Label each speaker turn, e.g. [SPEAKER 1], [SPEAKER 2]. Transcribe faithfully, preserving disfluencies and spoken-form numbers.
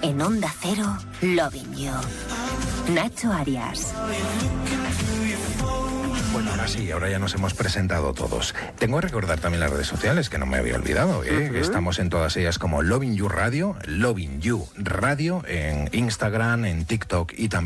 [SPEAKER 1] En Onda Cero, Loving You. Nacho Arias.
[SPEAKER 2] Bueno, ahora sí, ahora ya nos hemos presentado todos. Tengo que recordar también las redes sociales, que no me había olvidado, ¿eh? Uh-huh. Estamos en todas ellas como Loving You Radio, Loving You Radio, en Instagram, en TikTok y también